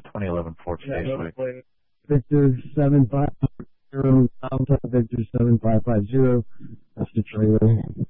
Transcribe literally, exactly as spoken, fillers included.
twenty eleven Ford Stageway. Victor seven five zero, Alpha Victor seven five five zero. That's the trailer.